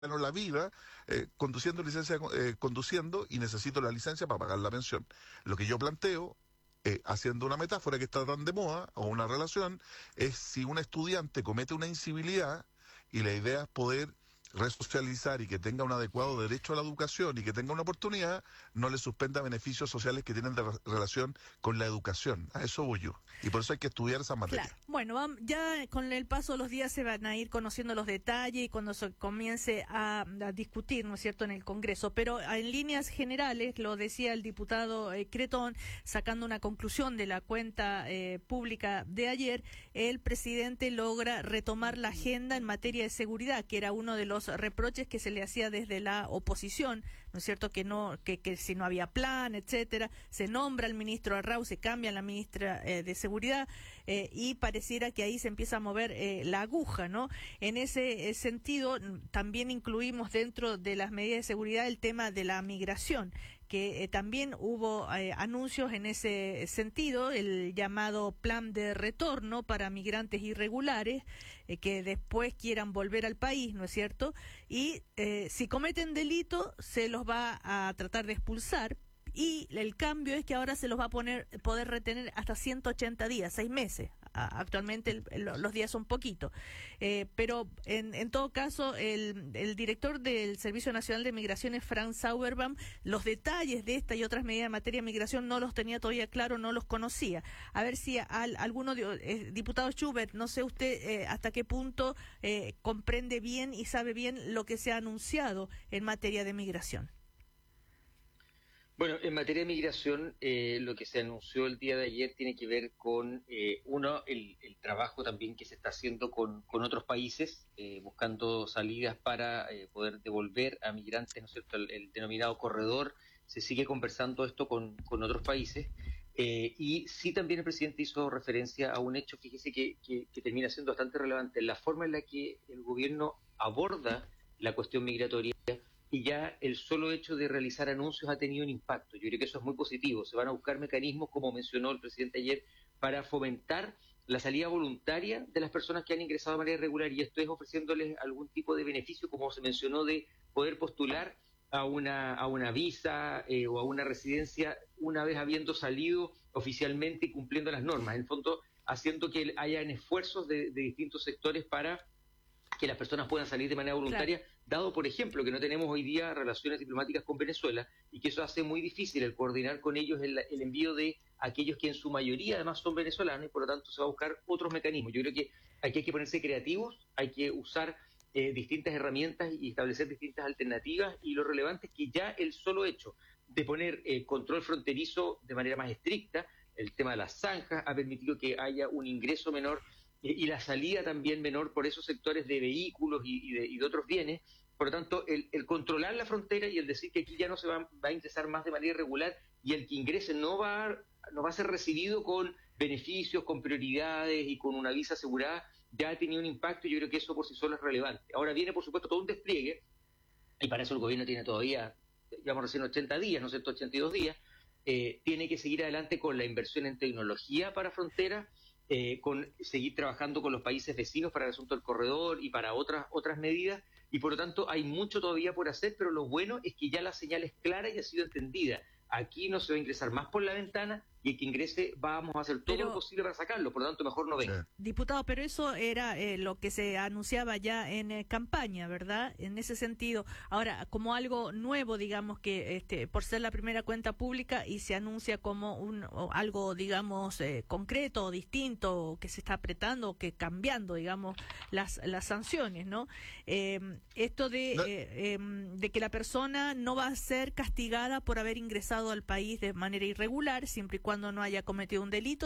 gano la vida conduciendo y necesito la licencia para pagar la pensión. Lo que yo planteo, haciendo una metáfora que está tan de moda, o una relación, es si un estudiante comete una incivilidad y la idea es poder resocializar y que tenga un adecuado derecho a la educación y que tenga una oportunidad, no le suspenda beneficios sociales que tienen relación con la educación. A eso voy yo. Y por eso hay que estudiar esas materias. Claro. Bueno, ya con el paso de los días se van a ir conociendo los detalles y cuando se comience a discutir, ¿no es cierto?, en el Congreso. Pero en líneas generales, lo decía el diputado Cretón, sacando una conclusión de la cuenta pública de ayer, el presidente logra retomar la agenda en materia de seguridad, que era uno de los reproches que se le hacía desde la oposición, ¿no es cierto?, que si no había plan, etcétera. Se nombra al ministro Arrau, se cambia la ministra de Seguridad, y pareciera que ahí se empieza a mover la aguja, ¿no? En ese sentido, también incluimos dentro de las medidas de seguridad el tema de la migración, que también hubo anuncios en ese sentido, el llamado plan de retorno para migrantes irregulares que después quieran volver al país, ¿no es cierto? Y si cometen delito se los va a tratar de expulsar. Y el cambio es que ahora se los va a poder retener hasta 180 días, 6 meses. Actualmente los días son poquitos. Pero en todo caso, el director del Servicio Nacional de Migraciones, Franz Sauerbaum, los detalles de esta y otras medidas en materia de migración no los tenía todavía claro, no los conocía. A ver si alguno, diputado Schubert, no sé usted hasta qué punto comprende bien y sabe bien lo que se ha anunciado en materia de migración. Bueno, en materia de migración, lo que se anunció el día de ayer tiene que ver con, el trabajo también que se está haciendo con otros países, buscando salidas para poder devolver a migrantes, ¿no es cierto?, el denominado corredor. Se sigue conversando esto con otros países. Y sí, también el presidente hizo referencia a un hecho, fíjese, que termina siendo bastante relevante, la forma en la que el gobierno aborda la cuestión migratoria. Y ya el solo hecho de realizar anuncios ha tenido un impacto. Yo creo que eso es muy positivo. Se van a buscar mecanismos, como mencionó el presidente ayer, para fomentar la salida voluntaria de las personas que han ingresado de manera irregular, y esto es ofreciéndoles algún tipo de beneficio, como se mencionó, de poder postular a una visa o a una residencia una vez habiendo salido oficialmente y cumpliendo las normas. En el fondo, haciendo que hayan esfuerzos de distintos sectores para que las personas puedan salir de manera voluntaria, claro, dado, por ejemplo, que no tenemos hoy día relaciones diplomáticas con Venezuela y que eso hace muy difícil el coordinar con ellos el envío de aquellos que en su mayoría además son venezolanos, y por lo tanto se va a buscar otros mecanismos. Yo creo que aquí hay que ponerse creativos, hay que usar distintas herramientas y establecer distintas alternativas, y lo relevante es que ya el solo hecho de poner control fronterizo de manera más estricta, el tema de las zanjas, ha permitido que haya un ingreso menor y la salida también menor por esos sectores de vehículos y de otros bienes. Por lo tanto, el controlar la frontera y el decir que aquí ya no se va a ingresar más de manera irregular, y el que ingrese no va a ser recibido con beneficios, con prioridades y con una visa asegurada, ya ha tenido un impacto, y yo creo que eso por sí solo es relevante. Ahora viene, por supuesto, todo un despliegue, y para eso el gobierno tiene todavía, llevamos recién 80 días, ¿no es cierto?, 82 días, tiene que seguir adelante con la inversión en tecnología para fronteras, con seguir trabajando con los países vecinos para el asunto del corredor y para otras medidas, y por lo tanto hay mucho todavía por hacer, pero lo bueno es que ya la señal es clara y ha sido entendida. Aquí no se va a ingresar más por la ventana, y el que ingrese vamos a hacer todo lo posible para sacarlo, por lo tanto mejor no venga. Diputado, pero eso era lo que se anunciaba ya en campaña, ¿verdad? En ese sentido. Ahora, como algo nuevo, digamos, que por ser la primera cuenta pública y se anuncia como algo, digamos, concreto o distinto, que se está apretando o que cambiando, digamos, las sanciones, ¿no? Esto de que la persona no va a ser castigada por haber ingresado al país de manera irregular, siempre y cuando no haya cometido un delito,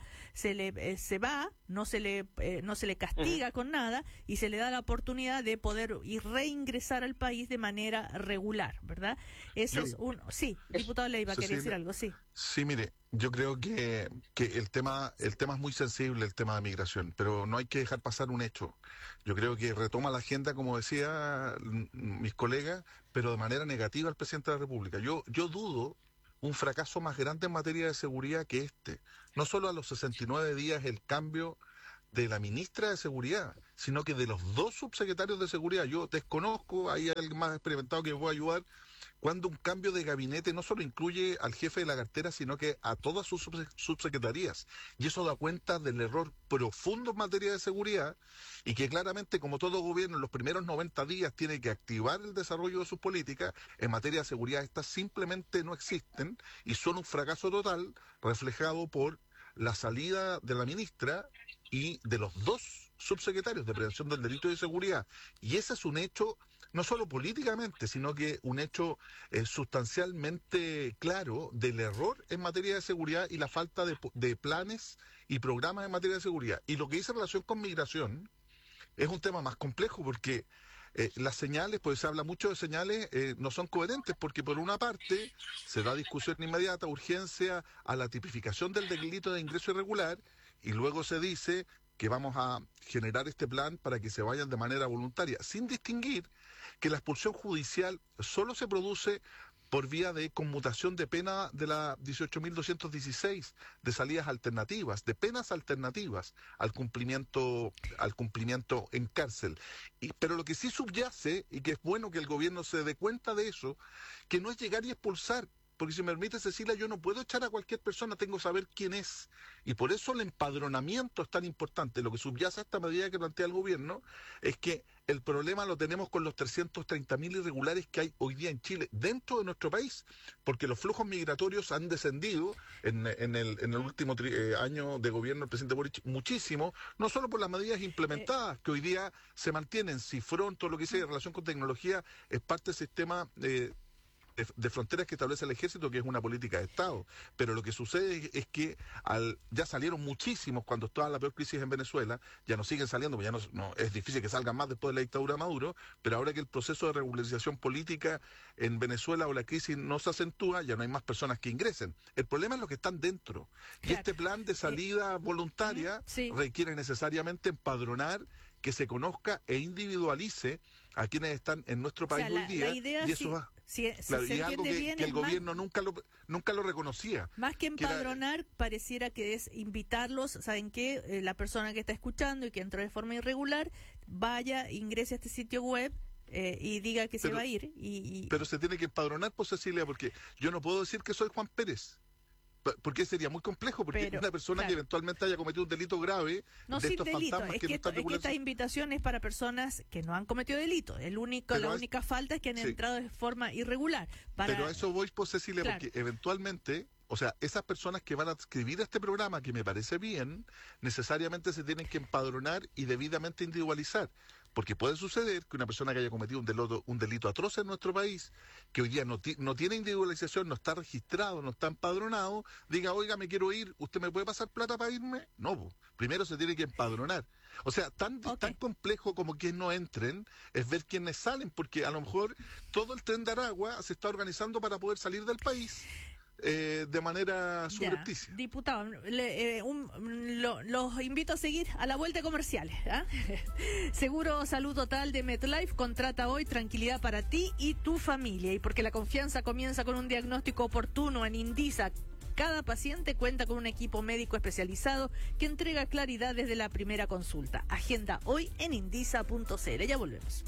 no se le castiga con nada, y se le da la oportunidad de poder reingresar al país de manera regular, ¿verdad? Eso es sí, diputado Leiva, quería decir algo, sí. Sí, mire, yo creo que el tema es muy sensible, el tema de migración, pero no hay que dejar pasar un hecho. Yo creo que retoma la agenda, como decía mis colegas, pero de manera negativa al presidente de la República. Yo dudo un fracaso más grande en materia de seguridad que este. No solo a los 69 días el cambio de la ministra de Seguridad, sino que de los dos subsecretarios de seguridad. Yo desconozco, hay alguien más experimentado que me pueda ayudar, cuando un cambio de gabinete no solo incluye al jefe de la cartera, sino que a todas sus subsecretarías. Y eso da cuenta del error profundo en materia de seguridad, y que claramente, como todo gobierno, en los primeros 90 días tiene que activar el desarrollo de sus políticas. En materia de seguridad estas simplemente no existen y son un fracaso total, reflejado por la salida de la ministra y de los dos subsecretarios de prevención del delito y de seguridad. Y ese es un hecho no solo políticamente, sino que un hecho sustancialmente claro del error en materia de seguridad y la falta de planes y programas en materia de seguridad. Y lo que dice en relación con migración es un tema más complejo, porque las señales, pues se habla mucho de señales, no son coherentes, porque por una parte se da discusión inmediata, urgencia a la tipificación del delito de ingreso irregular, y luego se dice que vamos a generar este plan para que se vayan de manera voluntaria, sin distinguir que la expulsión judicial solo se produce por vía de conmutación de pena de la 18.216, de salidas alternativas, de penas alternativas al cumplimiento en cárcel. Pero lo que sí subyace, y que es bueno que el gobierno se dé cuenta de eso, que no es llegar y expulsar. Porque si me permite, Cecilia, yo no puedo echar a cualquier persona, tengo que saber quién es. Y por eso el empadronamiento es tan importante. Lo que subyace a esta medida que plantea el gobierno es que el problema lo tenemos con los 330.000 irregulares que hay hoy día en Chile, dentro de nuestro país, porque los flujos migratorios han descendido en el último año de gobierno del presidente Boric muchísimo, no solo por las medidas implementadas, que hoy día se mantienen, Cifrón, todo lo que dice en relación con tecnología, es parte del sistema de fronteras que establece el ejército, que es una política de Estado. Pero lo que sucede es que ya salieron muchísimos cuando estaba la peor crisis en Venezuela, ya no siguen saliendo, porque ya no es difícil que salgan más después de la dictadura de Maduro, pero ahora que el proceso de regularización política en Venezuela o la crisis no se acentúa, ya no hay más personas que ingresen. El problema es los que están dentro. Claro. Y este plan de salida voluntaria requiere necesariamente empadronar, que se conozca e individualice a quienes están en nuestro país hoy día, y eso va. Si claro, y algo que el gobierno nunca lo reconocía. Más que empadronar, pareciera que es invitarlos, ¿saben qué? La persona que está escuchando y que entró de forma irregular, vaya, ingrese a este sitio web y diga que se va a ir. Pero se tiene que empadronar, pues, Cecilia, porque yo no puedo decir que soy Juan Pérez. Porque sería muy complejo, porque una persona que eventualmente haya cometido un delito grave, no, de estos delito. fantasmas que no están regulados. Esta invitación es para personas que no han cometido delito. La única falta es que han entrado de forma irregular. Pero a eso voy, pues, Cecilia, porque eventualmente, o sea, esas personas que van a adscribir a este programa, que me parece bien, necesariamente se tienen que empadronar y debidamente individualizar. Porque puede suceder que una persona que haya cometido un delito atroz en nuestro país, que hoy día no tiene individualización, no está registrado, no está empadronado, diga, oiga, me quiero ir, ¿usted me puede pasar plata para irme? No, primero se tiene que empadronar. O sea, tan complejo como que no entren es ver quiénes salen, porque a lo mejor todo el Tren de Aragua se está organizando para poder salir del país de manera subrepticia. Diputado, los invito a seguir a la vuelta de comerciales. Seguro Salud Total de MetLife contrata hoy tranquilidad para ti y tu familia, y porque la confianza comienza con un diagnóstico oportuno en Indisa. Cada paciente cuenta con un equipo médico especializado que entrega claridad desde la primera consulta. Agenda hoy en indisa.cl. Ya volvemos.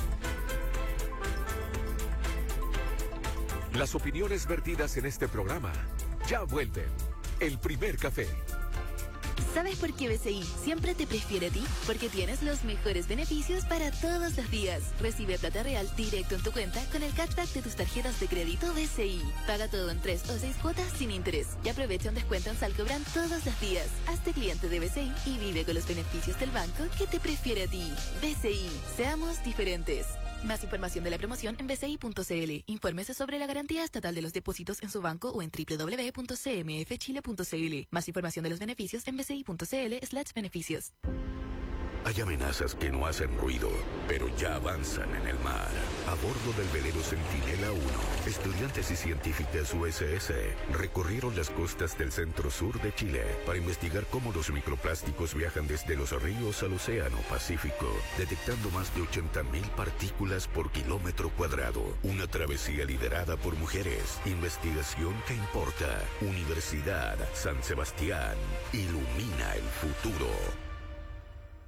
Las opiniones vertidas en este programa ya vuelven. El primer café. ¿Sabes por qué BCI siempre te prefiere a ti? Porque tienes los mejores beneficios para todos los días. Recibe plata real directo en tu cuenta con el cashback de tus tarjetas de crédito BCI. Paga todo en 3 o 6 cuotas sin interés y aprovecha un descuento en Salcobran todos los días. Hazte cliente de BCI y vive con los beneficios del banco que te prefiere a ti. BCI, seamos diferentes. Más información de la promoción en bci.cl. Infórmese sobre la garantía estatal de los depósitos en su banco o en www.cmfchile.cl. Más información de los beneficios en bci.cl/beneficios. Hay amenazas que no hacen ruido, pero ya avanzan en el mar. A bordo del velero Centinela 1, estudiantes y científicas USS recorrieron las costas del centro-sur de Chile para investigar cómo los microplásticos viajan desde los ríos al océano Pacífico, detectando más de 80.000 partículas por kilómetro cuadrado. Una travesía liderada por mujeres. Investigación que importa. Universidad San Sebastián. Ilumina el futuro.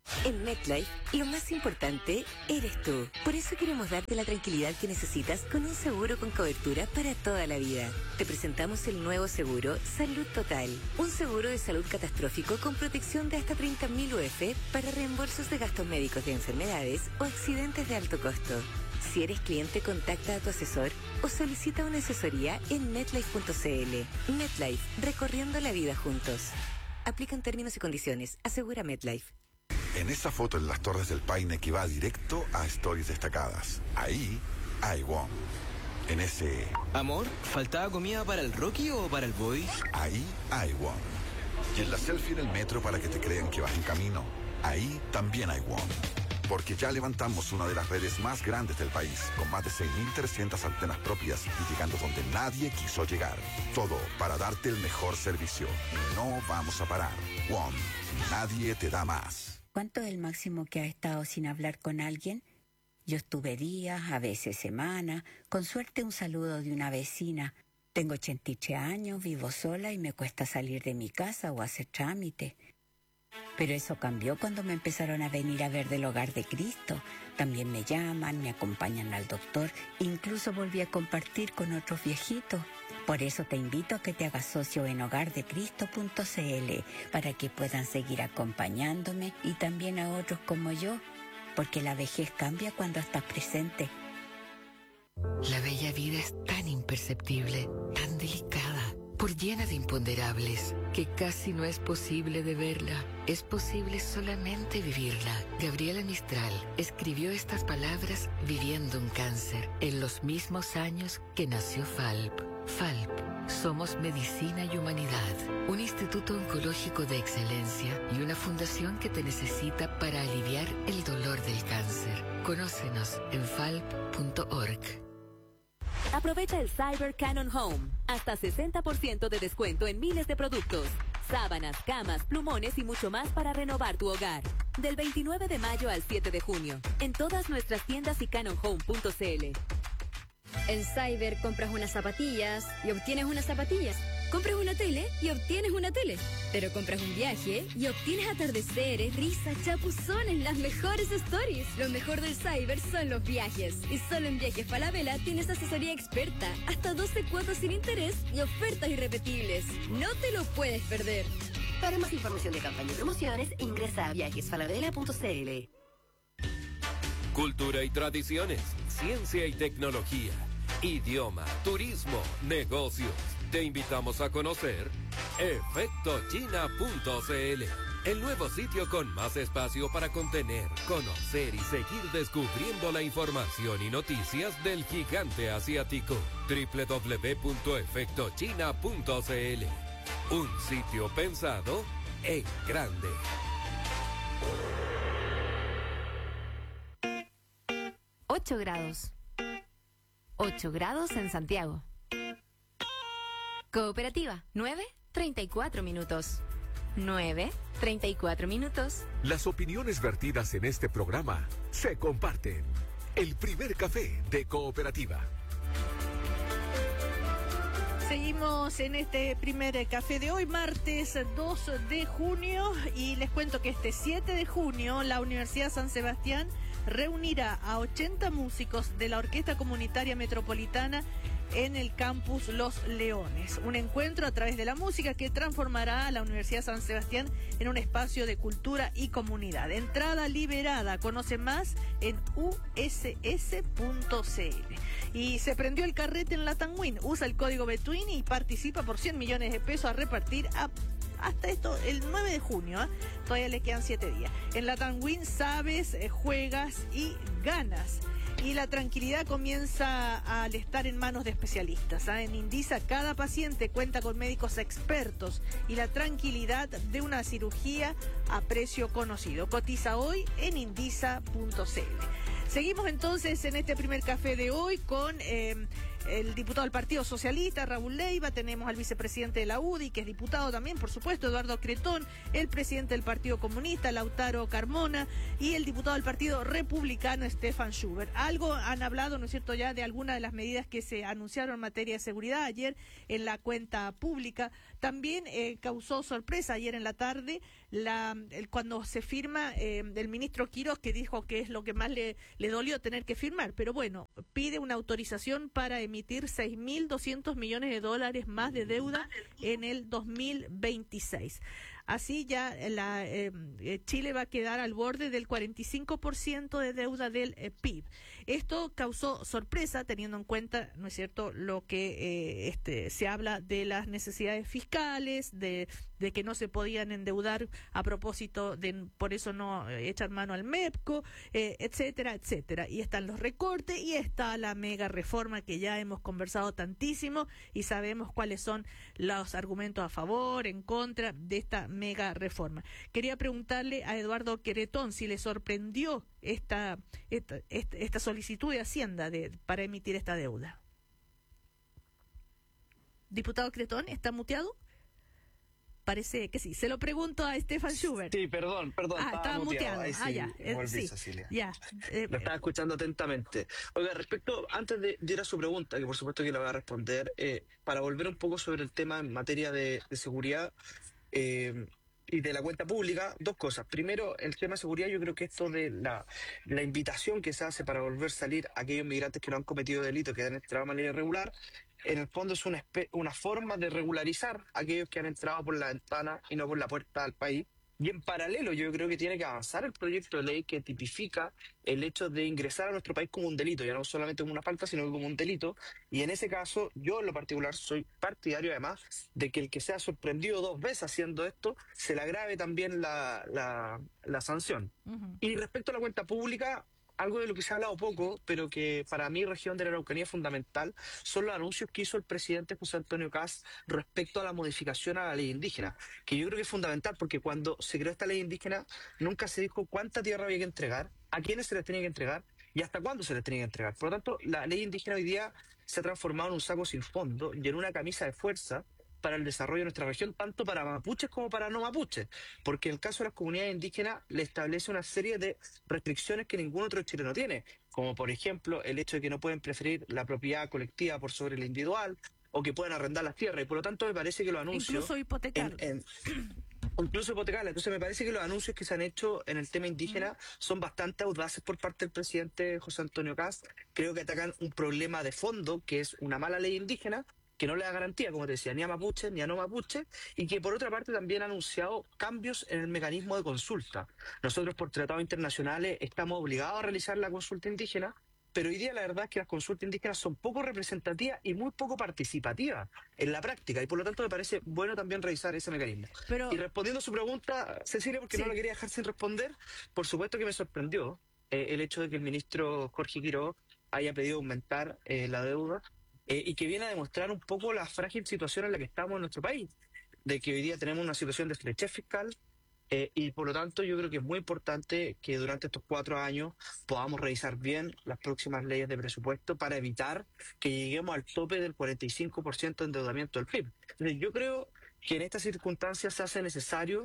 En MetLife, lo más importante eres tú. Por eso queremos darte la tranquilidad que necesitas con un seguro con cobertura para toda la vida. Te presentamos el nuevo seguro Salud Total. Un seguro de salud catastrófico con protección de hasta 30.000 UF para reembolsos de gastos médicos de enfermedades o accidentes de alto costo. Si eres cliente, contacta a tu asesor o solicita una asesoría en MetLife.cl. MetLife, recorriendo la vida juntos. Aplican términos y condiciones. Asegura MetLife. En esa foto en las Torres del Paine que va directo a Stories Destacadas. Ahí hay WOM. En ese... Amor, ¿faltaba comida para el Rocky o para el Boy? Ahí hay WOM. Y en la selfie en el metro para que te crean que vas en camino. Ahí también hay WOM. Porque ya levantamos una de las redes más grandes del país, con más de 6.300 antenas propias y llegando donde nadie quiso llegar. Todo para darte el mejor servicio. Y no vamos a parar. WOM. Nadie te da más. ¿Cuánto es el máximo que has estado sin hablar con alguien? Yo estuve días, a veces semanas, con suerte un saludo de una vecina. Tengo 83 años, vivo sola y me cuesta salir de mi casa o hacer trámite. Pero eso cambió cuando me empezaron a venir a ver del Hogar de Cristo. También me llaman, me acompañan al doctor, incluso volví a compartir con otros viejitos. Por eso te invito a que te hagas socio en hogardecristo.cl para que puedan seguir acompañándome y también a otros como yo, porque la vejez cambia cuando estás presente. La bella vida es tan imperceptible, tan delicada, por llena de imponderables, que casi no es posible de verla. Es posible solamente vivirla. Gabriela Mistral escribió estas palabras viviendo un cáncer, en los mismos años que nació FALP. FALP, somos medicina y humanidad, un instituto oncológico de excelencia y una fundación que te necesita para aliviar el dolor del cáncer. Conócenos en falp.org. Aprovecha el Cyber Canon Home. Hasta 60% de descuento en miles de productos. Sábanas, camas, plumones y mucho más para renovar tu hogar. Del 29 de mayo al 7 de junio. En todas nuestras tiendas y canonhome.cl. En Cyber compras unas zapatillas y obtienes unas zapatillas. Compras una tele y obtienes una tele. Pero compras un viaje y obtienes atardeceres, risas, chapuzones, las mejores stories. Lo mejor del Cyber son los viajes. Y solo en Viajes Falabella tienes asesoría experta, hasta 12 cuotas sin interés y ofertas irrepetibles. No te lo puedes perder. Para más información de campaña y promociones, ingresa a viajesfalabella.cl. Cultura y tradiciones, ciencia y tecnología, idioma, turismo, negocios. Te invitamos a conocer efectochina.cl, el nuevo sitio con más espacio para contener, conocer y seguir descubriendo la información y noticias del gigante asiático. www.efectochina.cl, un sitio pensado en grande. grados. 8 grados en Santiago. Cooperativa, 9:34 minutos. 9:34 minutos. Las opiniones vertidas en este programa se comparten. El primer café de Cooperativa. Seguimos en este primer café de hoy, martes 2 de junio, y les cuento que este 7 de junio la Universidad San Sebastián reunirá a 80 músicos de la Orquesta Comunitaria Metropolitana en el campus Los Leones. Un encuentro a través de la música que transformará a la Universidad San Sebastián en un espacio de cultura y comunidad. Entrada liberada. Conoce más en uss.cl. Y se prendió el carrete en Latam Win. Usa el código Between y participa por 100 millones de pesos a repartir hasta el 9 de junio. Todavía le quedan 7 días. En Latam Win sabes, juegas y ganas. Y la tranquilidad comienza al estar en manos de especialistas. En Indisa cada paciente cuenta con médicos expertos y la tranquilidad de una cirugía a precio conocido. Cotiza hoy en indisa.cl. Seguimos entonces en este primer café de hoy con el diputado del Partido Socialista, Raúl Leiva. Tenemos al vicepresidente de la UDI, que es diputado también, por supuesto, Eduardo Cretón, el presidente del Partido Comunista, Lautaro Carmona, y el diputado del Partido Republicano, Stefan Schubert. Algo han hablado, ¿no es cierto?, ya de algunas de las medidas que se anunciaron en materia de seguridad ayer en la cuenta pública. También causó sorpresa ayer en la tarde cuando se firma el ministro Quirós, que dijo que es lo que más le dolió tener que firmar, pero bueno, pide una autorización para emitir 6.200 millones de dólares más de deuda en el 2026. Así ya Chile va a quedar al borde del 45% de deuda del PIB. Esto causó sorpresa teniendo en cuenta, ¿no es cierto?, lo que se habla de las necesidades fiscales, de que no se podían endeudar a propósito de, por eso no echan mano al MEPCO, etcétera, etcétera. Y están los recortes y está la mega reforma que ya hemos conversado tantísimo y sabemos cuáles son los argumentos a favor, en contra de esta mega reforma. Quería preguntarle a Eduardo Cretón si le sorprendió esta solicitud de Hacienda para emitir esta deuda. Diputado Cretón, ¿está muteado? Parece que sí. Se lo pregunto a Stefan Schubert. Sí, perdón. Estaba muteado. Ahí sí, Ya. volví, Sí. Cecilia. Ya. Lo estaba escuchando atentamente. Oiga, antes de ir a su pregunta, que por supuesto que la voy a responder, para volver un poco sobre el tema en materia de seguridad y de la cuenta pública, dos cosas. Primero, el tema de seguridad, yo creo que esto de la invitación que se hace para volver a salir a aquellos migrantes que no han cometido delitos, que han entrado de manera irregular, en el fondo es una forma de regularizar a aquellos que han entrado por la ventana y no por la puerta al país. Y en paralelo yo creo que tiene que avanzar el proyecto de ley que tipifica el hecho de ingresar a nuestro país como un delito, ya no solamente como una falta, sino como un delito. Y en ese caso, yo en lo particular soy partidario además de que el que sea sorprendido 2 veces haciendo esto, se le agrave también la sanción. Uh-huh. Y respecto a la cuenta pública, algo de lo que se ha hablado poco, pero que para mi región de la Araucanía es fundamental, son los anuncios que hizo el presidente José Antonio Kast respecto a la modificación a la ley indígena, que yo creo que es fundamental porque cuando se creó esta ley indígena nunca se dijo cuánta tierra había que entregar, a quiénes se les tenía que entregar y hasta cuándo se les tenía que entregar. Por lo tanto, la ley indígena hoy día se ha transformado en un saco sin fondo y en una camisa de fuerza para el desarrollo de nuestra región, tanto para mapuches como para no mapuches, porque en el caso de las comunidades indígenas le establece una serie de restricciones que ningún otro chileno tiene, como por ejemplo el hecho de que no pueden preferir la propiedad colectiva por sobre la individual, o que pueden arrendar las tierras, y por lo tanto me parece que los anuncios... Incluso hipotecar. Incluso hipotecarla. Entonces me parece que los anuncios que se han hecho en el tema indígena son bastante audaces por parte del presidente José Antonio Kast. Creo que atacan un problema de fondo, que es una mala ley indígena, que no le da garantía, como te decía, ni a mapuche ni a no mapuche, y que por otra parte también ha anunciado cambios en el mecanismo de consulta. Nosotros por tratados internacionales estamos obligados a realizar la consulta indígena, pero hoy día la verdad es que las consultas indígenas son poco representativas y muy poco participativas en la práctica, y por lo tanto me parece bueno también revisar ese mecanismo. Y respondiendo a su pregunta, Cecilia, porque no la quería dejar sin responder, por supuesto que me sorprendió el hecho de que el ministro Jorge Quirós haya pedido aumentar la deuda, y que viene a demostrar un poco la frágil situación en la que estamos en nuestro país, de que hoy día tenemos una situación de estrechez fiscal, y por lo tanto yo creo que es muy importante que durante estos 4 años podamos revisar bien las próximas leyes de presupuesto para evitar que lleguemos al tope del 45% de endeudamiento del PIB. Entonces, yo creo que en estas circunstancias se hace necesario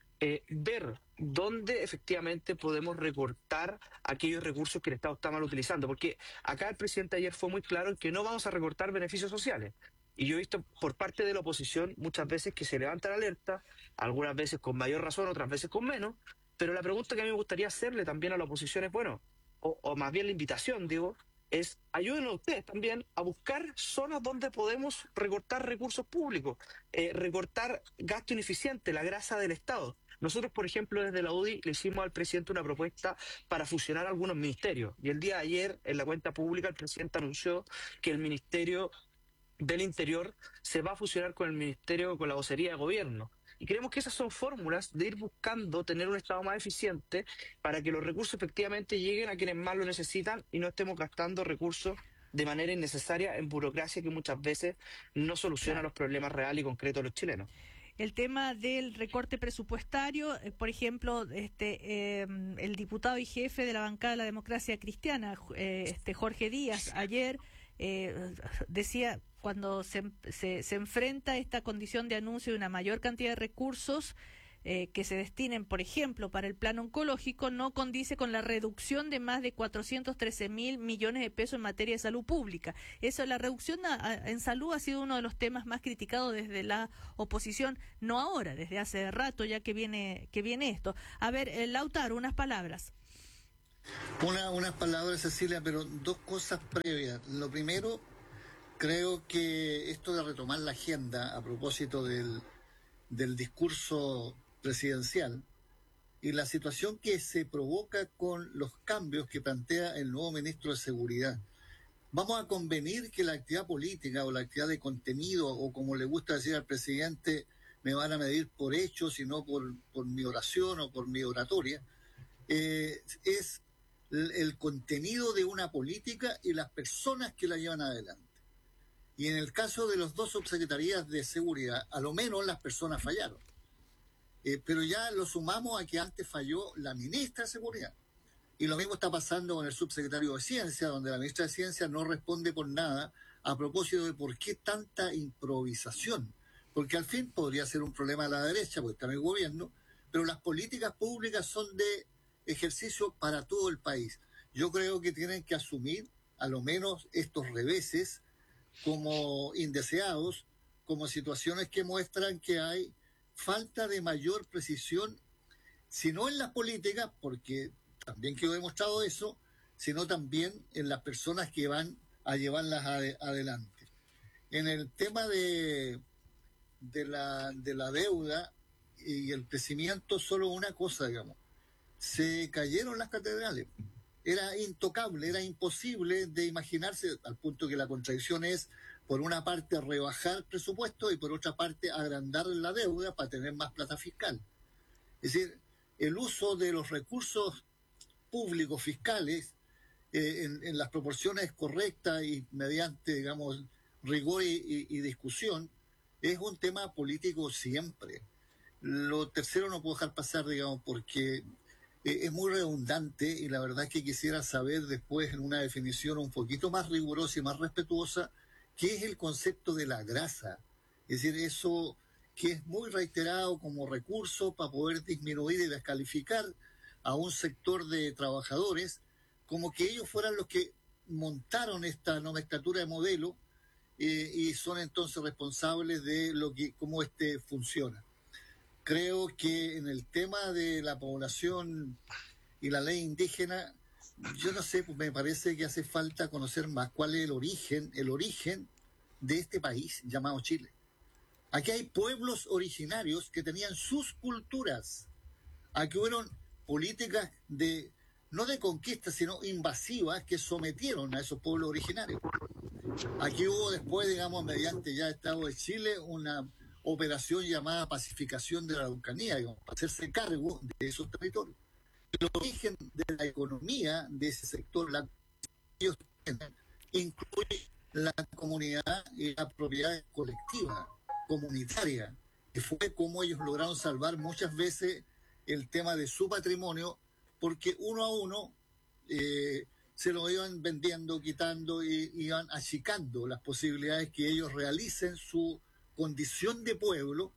ver dónde efectivamente podemos recortar aquellos recursos que el Estado está mal utilizando, porque acá el presidente ayer fue muy claro en que no vamos a recortar beneficios sociales, y yo he visto por parte de la oposición muchas veces que se levanta la alerta, algunas veces con mayor razón, otras veces con menos, pero la pregunta que a mí me gustaría hacerle también a la oposición es, bueno, o más bien la invitación, digo, es ayúdenos ustedes también a buscar zonas donde podemos recortar recursos públicos, recortar gasto ineficiente, la grasa del Estado. Nosotros, por ejemplo, desde la UDI le hicimos al presidente una propuesta para fusionar algunos ministerios. Y el día de ayer, en la cuenta pública, el presidente anunció que el Ministerio del Interior se va a fusionar con el Ministerio, con la Vocería de Gobierno. Y creemos que esas son fórmulas de ir buscando tener un Estado más eficiente para que los recursos efectivamente lleguen a quienes más lo necesitan y no estemos gastando recursos de manera innecesaria en burocracia que muchas veces no soluciona los problemas reales y concretos de los chilenos. El tema del recorte presupuestario, por ejemplo, el diputado y jefe de la bancada de la Democracia Cristiana, Jorge Díaz, ayer decía, cuando se enfrenta esta condición de anuncio de una mayor cantidad de recursos, que se destinen, por ejemplo, para el plan oncológico, no condice con la reducción de más de 413.000 millones de pesos en materia de salud pública. Eso, la reducción en salud ha sido uno de los temas más criticados desde la oposición, no ahora, desde hace rato ya que viene esto. A ver, Lautaro, unas palabras. Unas palabras, Cecilia, pero dos cosas previas. Lo primero, creo que esto de retomar la agenda a propósito del discurso presidencial y la situación que se provoca con los cambios que plantea el nuevo ministro de Seguridad. Vamos a convenir que la actividad política o la actividad de contenido, o como le gusta decir al presidente, me van a medir por hechos y no por mi oración o por mi oratoria, es el contenido de una política y las personas que la llevan adelante. Y en el caso de las dos subsecretarías de seguridad, a lo menos las personas fallaron. Pero ya lo sumamos a que antes falló la ministra de Seguridad. Y lo mismo está pasando con el subsecretario de Ciencia, donde la ministra de Ciencia no responde por nada a propósito de por qué tanta improvisación. Porque al fin podría ser un problema de la derecha, porque está en el gobierno, pero las políticas públicas son de ejercicio para todo el país. Yo creo que tienen que asumir a lo menos estos reveses como indeseados, como situaciones que muestran que hay falta de mayor precisión, si no en las políticas, porque también quedó demostrado eso, sino también en las personas que van a llevarlas adelante. En el tema de la deuda y el crecimiento, solo una cosa, digamos. Se cayeron las catedrales. Era intocable, era imposible de imaginarse, al punto que la contradicción es, por una parte, rebajar el presupuesto y por otra parte, agrandar la deuda para tener más plata fiscal. Es decir, el uso de los recursos públicos fiscales en las proporciones correctas y mediante, digamos, rigor y discusión, es un tema político siempre. Lo tercero no puedo dejar pasar, digamos, porque es muy redundante y la verdad es que quisiera saber después en una definición un poquito más rigurosa y más respetuosa qué es el concepto de la grasa. Es decir, eso que es muy reiterado como recurso para poder disminuir y descalificar a un sector de trabajadores, como que ellos fueran los que montaron esta nomenclatura de modelo y son entonces responsables de cómo funciona. Creo que en el tema de la población y la ley indígena, yo no sé, pues me parece que hace falta conocer más cuál es el origen de este país llamado Chile. Aquí hay pueblos originarios que tenían sus culturas. Aquí hubo políticas no de conquista, sino invasivas que sometieron a esos pueblos originarios. Aquí hubo después, digamos, mediante ya el Estado de Chile, una operación llamada pacificación de la Araucanía, digamos, para hacerse cargo de esos territorios. El origen de la economía de ese sector, ellos tienen, incluye la comunidad y la propiedad colectiva, comunitaria, que fue como ellos lograron salvar muchas veces el tema de su patrimonio, porque uno a uno se lo iban vendiendo, quitando y iban achicando las posibilidades que ellos realicen su condición de pueblo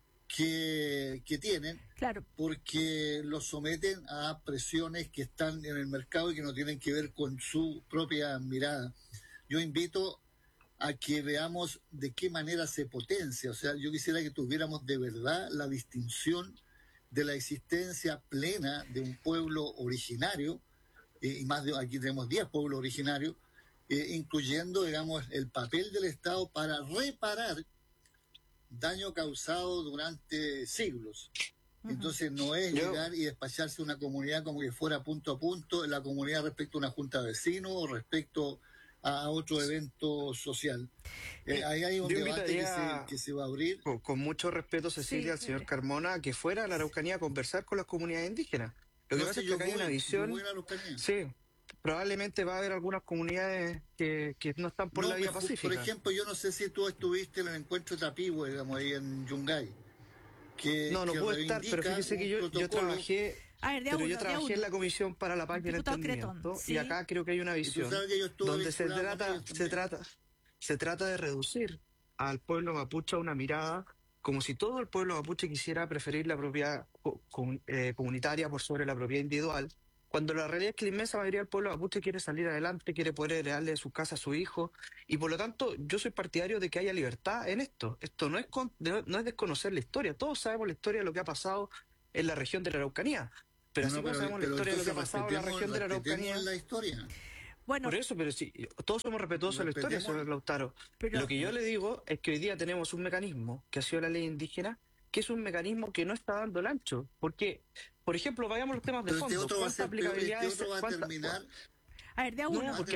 que tienen, claro, porque los someten a presiones que están en el mercado y que no tienen que ver con su propia mirada. Yo invito a que veamos de qué manera se potencia. O sea, yo quisiera que tuviéramos de verdad la distinción de la existencia plena de un pueblo originario, y más de aquí tenemos 10 pueblos originarios, incluyendo, digamos, el papel del Estado para reparar daño causado durante siglos. Entonces no es llegar y despacharse una comunidad como que fuera punto a punto, la comunidad respecto a una junta de vecinos o respecto a otro evento social. Ahí hay un debate que se va a abrir. Con mucho respeto, Cecilia, al señor Carmona, que fuera a la Araucanía a conversar con las comunidades indígenas. Lo que pasa es que hay una visión. Sí, probablemente va a haber algunas comunidades que no están por la vía pacífica. Por ejemplo, yo no sé si tú estuviste en el encuentro de Tapigüe, digamos, ahí en Yungay. No pude estar, pero fíjese que yo trabajé. Pero yo trabajé en la Comisión para la Paz y el Entendimiento, y acá creo que hay una visión donde se trata de reducir al pueblo mapuche a una mirada como si todo el pueblo mapuche quisiera preferir la propiedad comunitaria por sobre la propiedad individual, cuando la realidad es que la inmensa mayoría del pueblo mapuche quiere salir adelante, quiere poder heredarle de su casa a su hijo, y por lo tanto yo soy partidario de que haya libertad en esto. Esto no es desconocer la historia, todos sabemos la historia de lo que ha pasado en la región de la Araucanía, pero así como sabemos la historia de lo que ha pasado en la región de la Araucanía... la historia. Bueno, por eso, pero sí, todos somos respetuosos de la historia, señor Lautaro. Pero, lo que yo le digo es que hoy día tenemos un mecanismo que ha sido la ley indígena, que es un mecanismo que no está dando el ancho. Porque, por ejemplo, vayamos a los temas de fondo. ¿Cuánta aplicabilidad va a terminar? A ver, de a uno, porque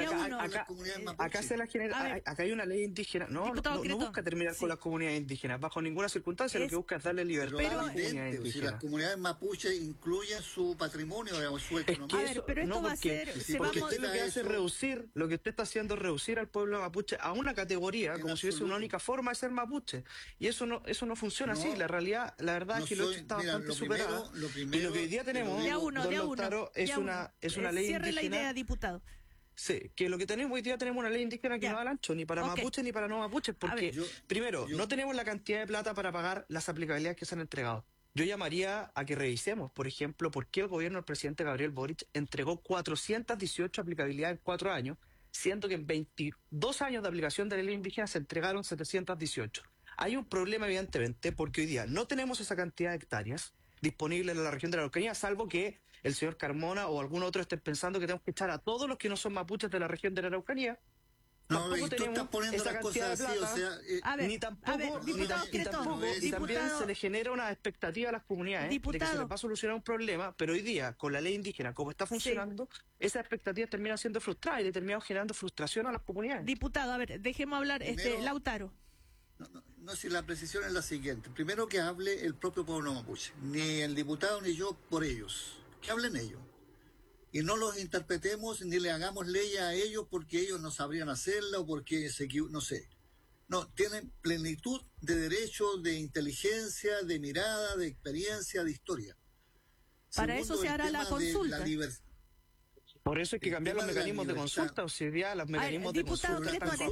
acá se la genera, acá hay una ley indígena. No busca terminar con las comunidades indígenas bajo ninguna circunstancia. Lo que busca es darle libertad a las comunidades indígenas. Si las comunidades mapuche incluyen su patrimonio, digamos, su economía. A ver, pero esto va a ser... Porque usted lo que hace es reducir, lo que usted está haciendo es reducir al pueblo mapuche a una categoría, como si hubiese una única forma de ser mapuche. Y eso no funciona así. La verdad es que lo está bastante superado. Y lo que hoy día tenemos, don Lautaro, es una ley indígena. Cierre la idea, diputado. Sí, que lo que tenemos hoy día tenemos una ley indígena que no da el ancho, ni para mapuches ni para no mapuches, porque primero, no tenemos la cantidad de plata para pagar las aplicabilidades que se han entregado. Yo llamaría a que revisemos, por ejemplo, por qué el gobierno del presidente Gabriel Boric entregó 418 aplicabilidades en 4 años, siendo que en 22 años de aplicación de la ley indígena se entregaron 718. Hay un problema, evidentemente, porque hoy día no tenemos esa cantidad de hectáreas disponibles en la región de la Araucanía, salvo que el señor Carmona o algún otro estén pensando que tenemos que echar a todos los que no son mapuches de la región de la Araucanía. Tampoco tenemos esa cantidad de plata, ni tampoco, y también se le genera una expectativa a las comunidades de que se les va a solucionar un problema, pero hoy día, con la ley indígena, como está funcionando, esas expectativas terminan siendo frustradas y determinan generando frustración a las comunidades. Diputado, a ver, dejemos hablar, Lautaro. No, si la precisión es la siguiente. Primero que hable el propio pueblo mapuche, ni el diputado ni yo por ellos. Que hablen ellos. Y no los interpretemos ni le hagamos ley a ellos porque ellos no sabrían hacerla o porque no sé. No, tienen plenitud de derecho, de inteligencia, de mirada, de experiencia, de historia. Para eso se hará la consulta. Por eso hay que cambiar los mecanismos de consulta, o sea, los mecanismos de consulta.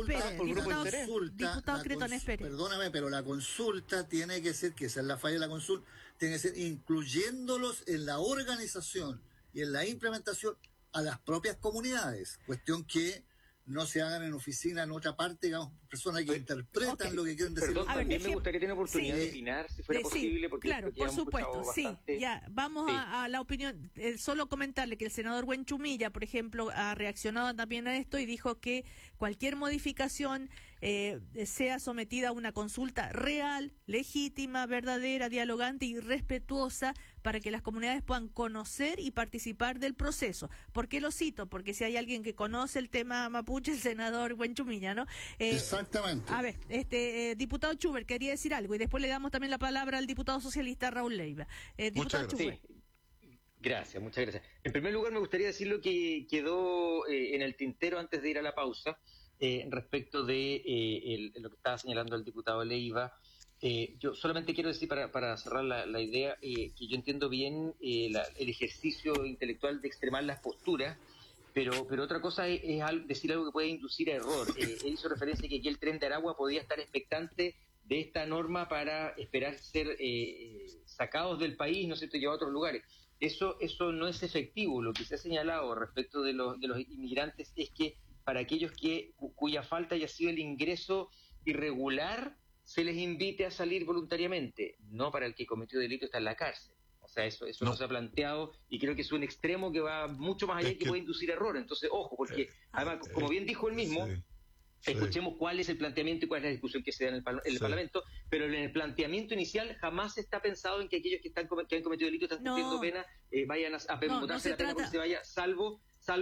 Diputado Cretón, espere. Perdóname, pero la consulta tiene que ser, que esa es la falla de la consulta, tiene que ser incluyéndolos en la organización y en la implementación a las propias comunidades. Cuestión que no se hagan en oficina en otra parte, digamos, personas que interpretan lo que quieren decir. Perdón, también me gustaría tener oportunidad de opinar, si fuera posible, porque claro, por supuesto, ya, vamos a la opinión, solo comentarle que el senador Huenchumilla, por ejemplo, ha reaccionado también a esto y dijo que cualquier modificación sea sometida a una consulta real, legítima, verdadera, dialogante y respetuosa para que las comunidades puedan conocer y participar del proceso. ¿Por qué lo cito? Porque si hay alguien que conoce el tema mapuche, el senador Huenchumilla, ¿no? Exactamente. A ver, diputado Schubert quería decir algo y después le damos también la palabra al diputado socialista Raúl Leiva. Diputado Schubert. Sí. Gracias, muchas gracias. En primer lugar, me gustaría decir lo que quedó en el tintero antes de ir a la pausa, respecto de lo que estaba señalando el diputado Leiva. Yo solamente quiero decir, para cerrar la idea, que yo entiendo bien el ejercicio intelectual de extremar las posturas, pero otra cosa es decir algo que puede inducir a error. Él hizo referencia a que aquí el Tren de Aragua podía estar expectante de esta norma para esperar ser sacados del país, ¿no es cierto?, llevados a otros lugares. Eso no es efectivo. Lo que se ha señalado respecto de los inmigrantes es que para aquellos cuya falta haya sido el ingreso irregular, se les invite a salir voluntariamente, no para el que cometió delito está en la cárcel. O sea, eso no se ha planteado y creo que es un extremo que va mucho más allá y que puede inducir error. Entonces, ojo, porque además, como bien dijo él mismo, escuchemos cuál es el planteamiento y cuál es la discusión que se da en el Parlamento, pero en el planteamiento inicial jamás está pensado en que aquellos que han cometido delito están cumpliendo pena vayan a permutarse la pena porque se vaya, salvo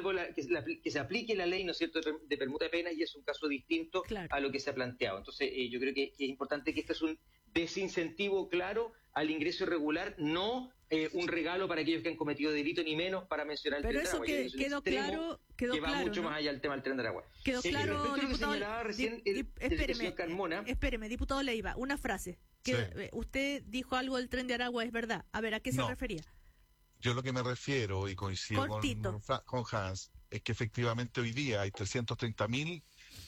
que se aplique la ley, ¿no es cierto?, de permuta de penas, y es un caso distinto a lo que se ha planteado. Entonces, yo creo que es importante que este es un desincentivo claro al ingreso irregular, no un regalo para aquellos que han cometido delito, ni menos para mencionar el Pero Tren de Aragua. eso quedó claro, que va mucho más allá del tema del Tren de Aragua. Quedó claro, respecto a lo que señalaba recién el señor Carmona. Espéreme, diputado Leiva, una frase. Que usted dijo algo del Tren de Aragua, es verdad. A ver, ¿a qué se refería? Yo lo que me refiero, y coincido con Hans, es que efectivamente hoy día hay 330.000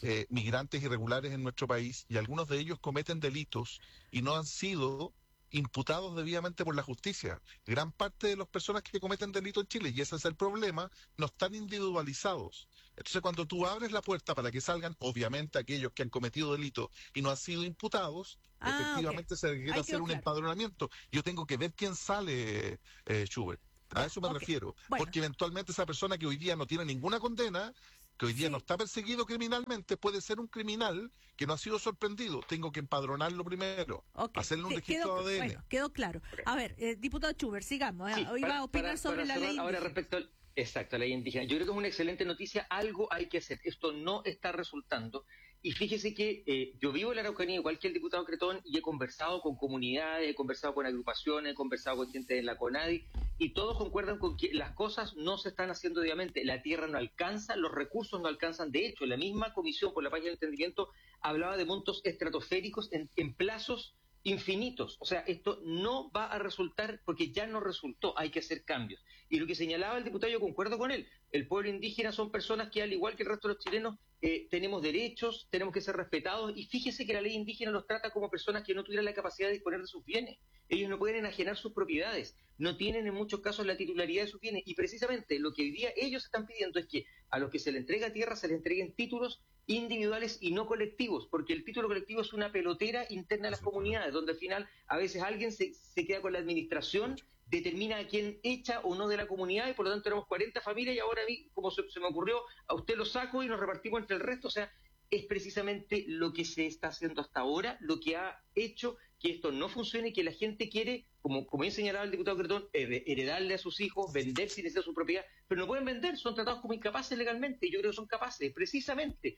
migrantes irregulares en nuestro país, y algunos de ellos cometen delitos y no han sido imputados debidamente por la justicia. Gran parte de las personas que cometen delitos en Chile, y ese es el problema, no están individualizados. Entonces, cuando tú abres la puerta para que salgan, obviamente, aquellos que han cometido delitos y no han sido imputados, efectivamente se requiere hacer un empadronamiento. Yo tengo que ver quién sale, Schubert. A eso me refiero. Bueno. Porque eventualmente esa persona que hoy día no tiene ninguna condena, que hoy día no está perseguido criminalmente, puede ser un criminal que no ha sido sorprendido. Tengo que empadronarlo primero, hacerle un registro de ADN. Bueno, quedó claro. A ver, diputado Schubert, sigamos. Hoy va a opinar sobre la ley. Ahora respecto al... Exacto, la ley indígena. Yo creo que es una excelente noticia, algo hay que hacer. Esto no está resultando. Y fíjese que yo vivo en la Araucanía, igual que el diputado Cretón, y he conversado con comunidades, he conversado con agrupaciones, he conversado con gente de la CONADI, y todos concuerdan con que las cosas no se están haciendo debidamente. La tierra no alcanza, los recursos no alcanzan. De hecho, la misma Comisión por la Paz y el Entendimiento hablaba de montos estratosféricos en plazos infinitos. O sea, esto no va a resultar porque ya no resultó, hay que hacer cambios. Y lo que señalaba el diputado, yo concuerdo con él, el pueblo indígena son personas que al igual que el resto de los chilenos tenemos derechos, tenemos que ser respetados, y fíjese que la ley indígena los trata como personas que no tuvieran la capacidad de disponer de sus bienes. Ellos no pueden enajenar sus propiedades, no tienen en muchos casos la titularidad de sus bienes, y precisamente lo que hoy día ellos están pidiendo es que a los que se les entrega tierra se les entreguen títulos individuales y no colectivos, porque el título colectivo es una pelotera interna de las comunidades, donde al final a veces alguien se queda con la administración, determina a quién echa o no de la comunidad, y por lo tanto tenemos 40 familias y ahora a mí, como se me ocurrió, a usted lo saco y nos repartimos entre el resto. O sea, es precisamente lo que se está haciendo hasta ahora, lo que ha hecho que esto no funcione, que la gente quiere, como bien señalaba el diputado Cretón, heredarle a sus hijos, vender sin necesidad su propiedad, pero no pueden vender, son tratados como incapaces legalmente, y yo creo que son capaces, precisamente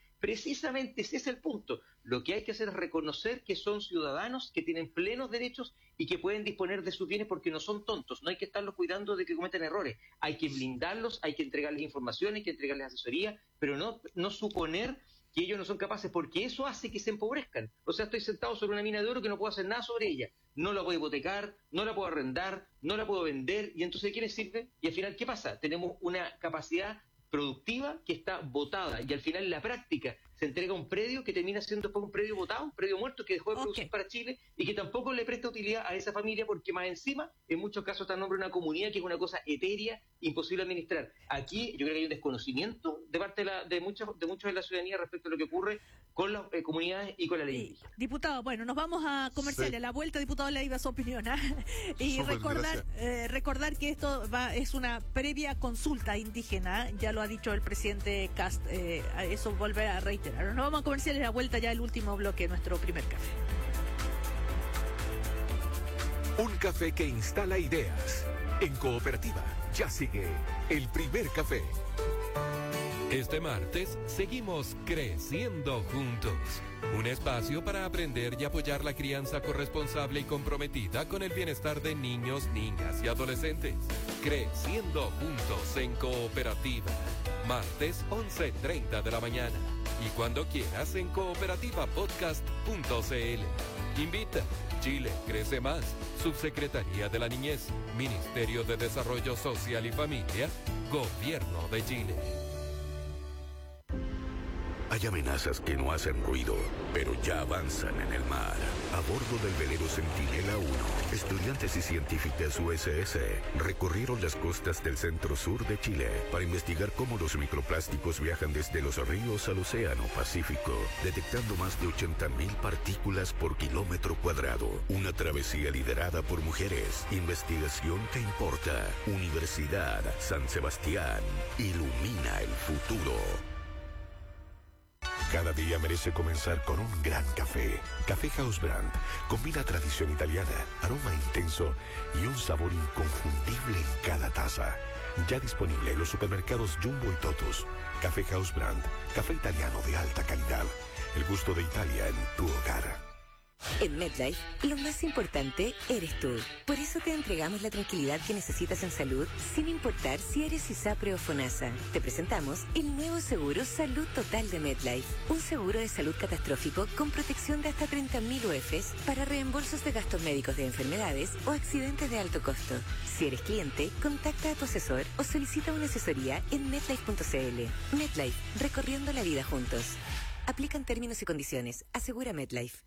ese es el punto. Lo que hay que hacer es reconocer que son ciudadanos, que tienen plenos derechos y que pueden disponer de sus bienes porque no son tontos, no hay que estarlos cuidando de que cometen errores, hay que blindarlos, hay que entregarles información, hay que entregarles asesoría, pero no suponer que ellos no son capaces, porque eso hace que se empobrezcan. O sea, estoy sentado sobre una mina de oro que no puedo hacer nada sobre ella. No la puedo hipotecar, no la puedo arrendar, no la puedo vender, y entonces ¿de qué me sirve? Y al final, ¿qué pasa? Tenemos una capacidad productiva que está botada, y al final en la práctica se entrega un predio que termina siendo después un predio botado, un predio muerto que dejó de producir para Chile y que tampoco le presta utilidad a esa familia, porque más encima en muchos casos está en nombre de una comunidad que es una cosa etérea, imposible administrar. Aquí yo creo que hay un desconocimiento de parte de muchos de la ciudadanía respecto a lo que ocurre con las comunidades y con la ley indígena. Diputado, bueno, nos vamos a comerciales. Sí. A la vuelta, diputado, le iba su opinión. Y recordar que esto es una previa consulta indígena, ya lo ha dicho el presidente Kast, eso volver a reiterar. Nos vamos a comerciales, a la vuelta ya el último bloque de nuestro primer café. Un café que instala ideas. En Cooperativa ya sigue el primer café. Este martes seguimos creciendo juntos. Un espacio para aprender y apoyar la crianza corresponsable y comprometida con el bienestar de niños, niñas y adolescentes. Creciendo juntos en Cooperativa. Martes 11:30 de la mañana. Y cuando quieras en cooperativapodcast.cl. Invita. Chile crece más. Subsecretaría de la Niñez. Ministerio de Desarrollo Social y Familia. Gobierno de Chile. Hay amenazas que no hacen ruido, pero ya avanzan en el mar. A bordo del velero Centinela 1, estudiantes y científicas USS recorrieron las costas del centro-sur de Chile para investigar cómo los microplásticos viajan desde los ríos al Océano Pacífico, detectando más de 80.000 partículas por kilómetro cuadrado. Una travesía liderada por mujeres. Investigación que importa. Universidad San Sebastián. Ilumina el futuro. Cada día merece comenzar con un gran café. Café House Brand combina tradición italiana, aroma intenso y un sabor inconfundible en cada taza. Ya disponible en los supermercados Jumbo y Totus. Café House Brand, café italiano de alta calidad. El gusto de Italia en tu hogar. En MetLife, lo más importante eres tú. Por eso te entregamos la tranquilidad que necesitas en salud, sin importar si eres ISAPRE o FONASA. Te presentamos el nuevo seguro Salud Total de MetLife. Un seguro de salud catastrófico con protección de hasta 30.000 UFs para reembolsos de gastos médicos de enfermedades o accidentes de alto costo. Si eres cliente, contacta a tu asesor o solicita una asesoría en MetLife.cl. MetLife, recorriendo la vida juntos. Aplican términos y condiciones. Asegura MetLife.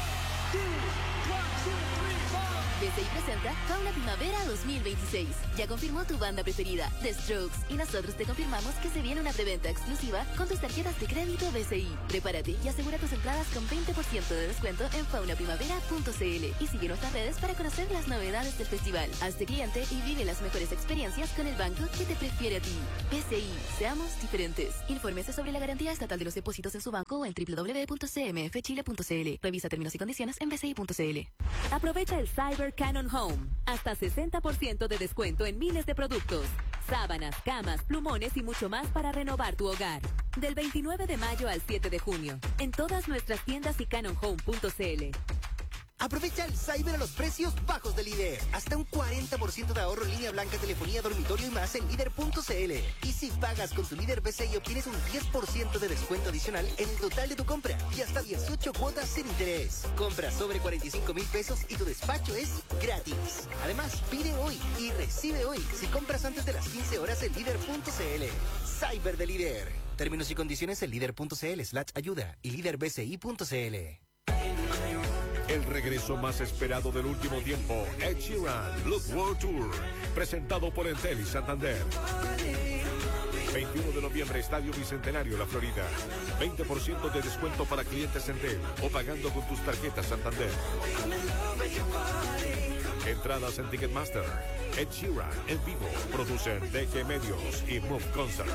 BCI presenta Fauna Primavera 2026. Ya confirmó tu banda preferida, The Strokes, y nosotros te confirmamos que se viene una preventa exclusiva con tus tarjetas de crédito BCI. Prepárate y asegura tus entradas con 20% de descuento en faunaprimavera.cl y sigue nuestras redes para conocer las novedades del festival. Hazte cliente y vive las mejores experiencias con el banco que te prefiere a ti. BCI, seamos diferentes. Infórmese sobre la garantía estatal de los depósitos en su banco o en www.cmfchile.cl. Revisa términos y condiciones en bci.cl. Aprovecha el Cyber Canon Home. Hasta 60% de descuento en miles de productos. Sábanas, camas, plumones y mucho más para renovar tu hogar. Del 29 de mayo al 7 de junio. En todas nuestras tiendas y canonhome.cl. Aprovecha el Cyber a los precios bajos de Líder. Hasta un 40% de ahorro en línea blanca, telefonía, dormitorio y más en Líder.cl. Y si pagas con tu Líder BCI obtienes un 10% de descuento adicional en el total de tu compra y hasta 18 cuotas sin interés. Compra sobre 45,000 pesos y tu despacho es gratis. Además, pide hoy y recibe hoy si compras antes de las 15 horas en Líder.cl. Cyber de Líder. Términos y condiciones en Líder.cl/ayuda y Líderbci.cl. El regreso más esperado del último tiempo, Ed Sheeran, Look World Tour, presentado por Entel y Santander. 21 de noviembre, Estadio Bicentenario, La Florida. 20% de descuento para clientes Entel o pagando con tus tarjetas Santander. Entradas en Ticketmaster. Ed Sheeran en vivo. Producen DG Medios y Move Concert.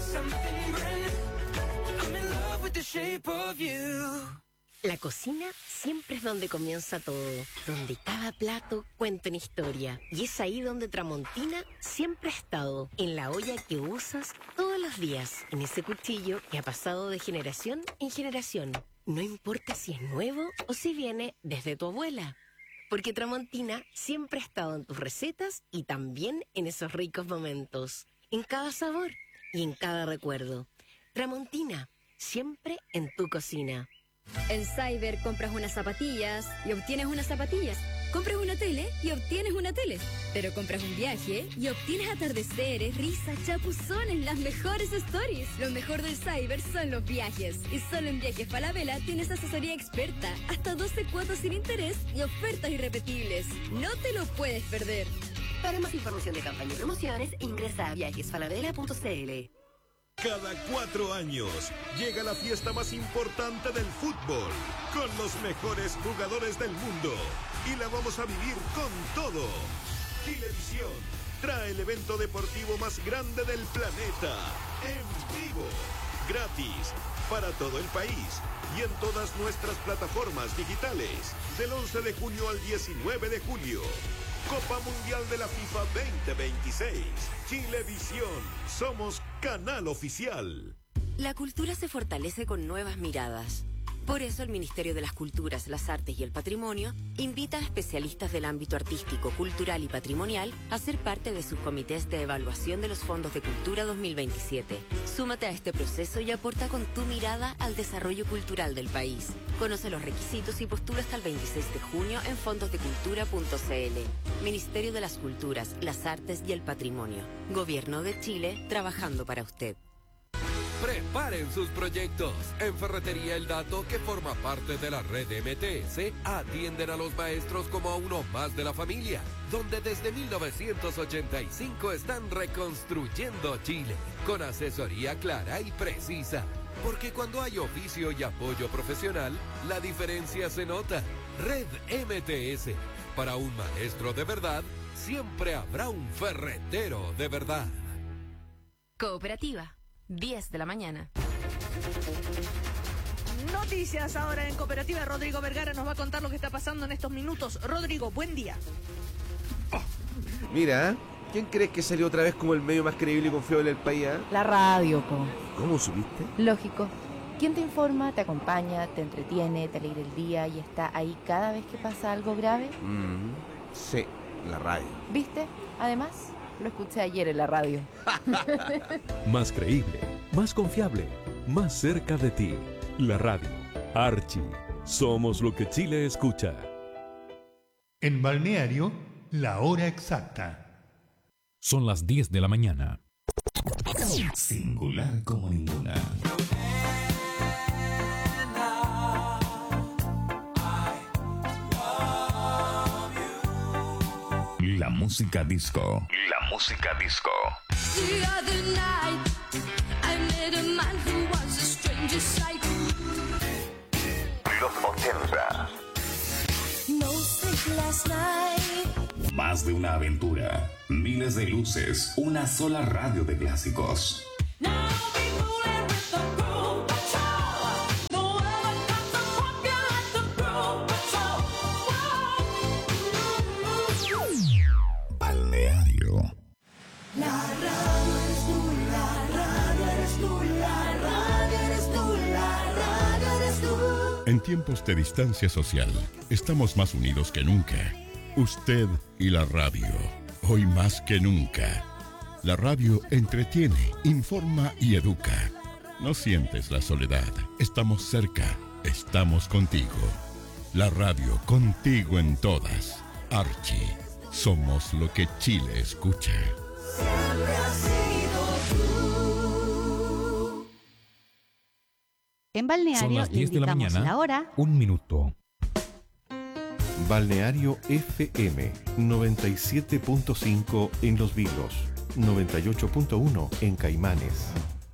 La cocina siempre es donde comienza todo, donde cada plato cuenta una historia. Y es ahí donde Tramontina siempre ha estado, en la olla que usas todos los días, en ese cuchillo que ha pasado de generación en generación. No importa si es nuevo o si viene desde tu abuela, porque Tramontina siempre ha estado en tus recetas y también en esos ricos momentos, en cada sabor y en cada recuerdo. Tramontina, siempre en tu cocina. En Cyber compras unas zapatillas y obtienes unas zapatillas. Compras una tele y obtienes una tele. Pero compras un viaje y obtienes atardeceres, risas, chapuzones, las mejores stories. Lo mejor del Cyber son los viajes. Y solo en Viajes Falabella tienes asesoría experta, hasta 12 cuotas sin interés y ofertas irrepetibles. No te lo puedes perder. Para más información de campaña y promociones, ingresa a viajesfalabella.cl. Cada 4 años llega la fiesta más importante del fútbol, con los mejores jugadores del mundo. Y la vamos a vivir con todo. Chilevisión trae el evento deportivo más grande del planeta, en vivo, gratis, para todo el país y en todas nuestras plataformas digitales, del 11 de junio al 19 de julio. Copa Mundial de la FIFA 2026. Chilevisión. Somos canal oficial. La cultura se fortalece con nuevas miradas. Por eso el Ministerio de las Culturas, las Artes y el Patrimonio invita a especialistas del ámbito artístico, cultural y patrimonial a ser parte de sus comités de evaluación de los fondos de cultura 2027. Súmate a este proceso y aporta con tu mirada al desarrollo cultural del país. Conoce los requisitos y postula hasta el 26 de junio en fondosdecultura.cl. Ministerio de las Culturas, las Artes y el Patrimonio. Gobierno de Chile, trabajando para usted. Preparen sus proyectos. En Ferretería El Dato, que forma parte de la red MTS, atienden a los maestros como a uno más de la familia, donde desde 1985 están reconstruyendo Chile, con asesoría clara y precisa. Porque cuando hay oficio y apoyo profesional, la diferencia se nota. Red MTS. Para un maestro de verdad, siempre habrá un ferretero de verdad. Cooperativa. 10 de la mañana. Noticias ahora en Cooperativa. Rodrigo Vergara nos va a contar lo que está pasando en estos minutos. Rodrigo, buen día. Mira, ¿quién crees que salió otra vez como el medio más creíble y confiable del país? La radio, po. ¿Cómo supiste? Lógico. ¿Quién te informa, te acompaña, te entretiene, te alegra el día y está ahí cada vez que pasa algo grave? Sí, la radio. ¿Viste? Además, lo escuché ayer en la radio. Más creíble, más confiable, más cerca de ti. La radio. Archie. Somos lo que Chile escucha. En Balneario, la hora exacta. Son las 10 de la mañana. Singular como ninguna. música disco. La música disco. The other night, I met a man who was a stranger sight. Los 80. No sleep last night. Más de una aventura, miles de luces, una sola radio de clásicos. Balneario. La radio eres tú, la radio eres tú, la radio eres tú, la radio eres tú. En tiempos de distancia social, estamos más unidos que nunca. Usted y la radio, hoy más que nunca. La radio entretiene, informa y educa. No sientes la soledad, estamos cerca, estamos contigo. La radio contigo en todas. Archie, somos lo que Chile escucha. Siempre has sido tú. En Balneario son las 10 de la mañana, la hora. 1 minuto. Balneario FM 97.5 en Los Vilos, 98.1 en Caimanes.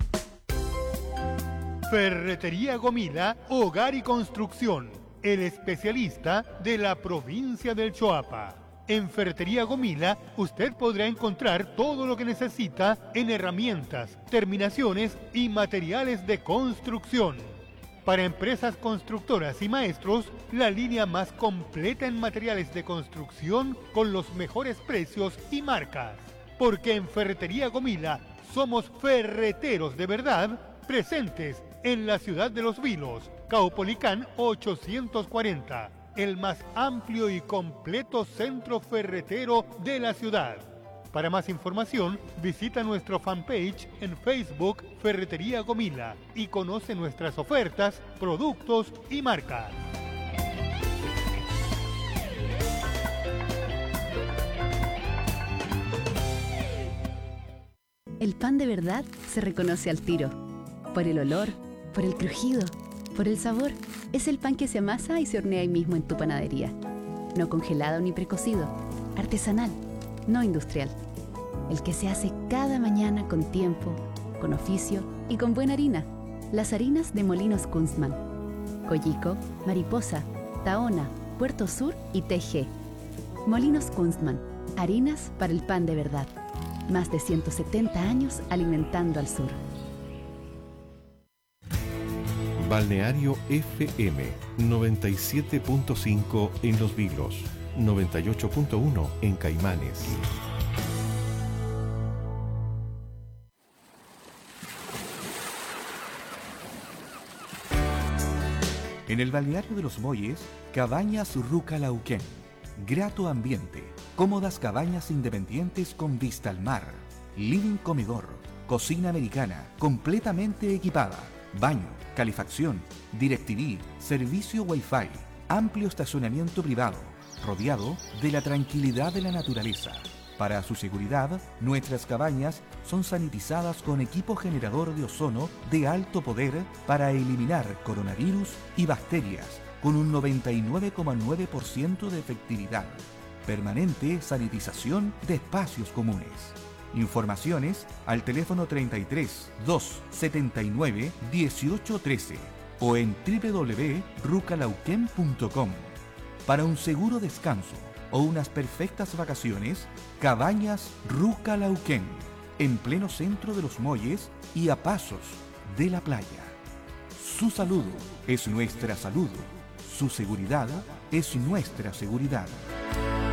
Ferretería Gomila, Hogar y Construcción, el especialista de la provincia del Choapa. En Ferretería Gomila, usted podrá encontrar todo lo que necesita en herramientas, terminaciones y materiales de construcción. Para empresas constructoras y maestros, la línea más completa en materiales de construcción con los mejores precios y marcas. Porque en Ferretería Gomila somos ferreteros de verdad, presentes en la ciudad de Los Vilos, Caupolicán 840, el más amplio y completo centro ferretero de la ciudad. Para más información, visita nuestro fanpage en Facebook Ferretería Gomila y conoce nuestras ofertas, productos y marcas. El pan de verdad se reconoce al tiro. Por el olor, por el crujido, por el sabor. Es el pan que se amasa y se hornea ahí mismo en tu panadería. No congelado ni precocido. Artesanal, no industrial. El que se hace cada mañana con tiempo, con oficio y con buena harina. Las harinas de Molinos Kunstmann. Coyico, Mariposa, Tahona, Puerto Sur y TG. Molinos Kunstmann. Harinas para el pan de verdad. Más de 170 años alimentando al sur. Balneario FM 97.5 en Los Vilos, 98.1 en Caimanes. En el balneario de Los Molles, Cabañas Rucalauquén. Grato ambiente, cómodas cabañas independientes con vista al mar, living comedor, cocina americana, completamente equipada, baño, calefacción, DirecTV, servicio Wi-Fi, amplio estacionamiento privado, rodeado de la tranquilidad de la naturaleza. Para su seguridad, nuestras cabañas son sanitizadas con equipo generador de ozono de alto poder para eliminar coronavirus y bacterias, con un 99,9% de efectividad. Permanente sanitización de espacios comunes. Informaciones al teléfono 33 279 1813 o en www.rucalauquén.com. Para un seguro descanso o unas perfectas vacaciones, Cabañas Rucalauquén, en pleno centro de Los Molles y a pasos de la playa. Su salud es nuestra salud. Su seguridad es nuestra seguridad.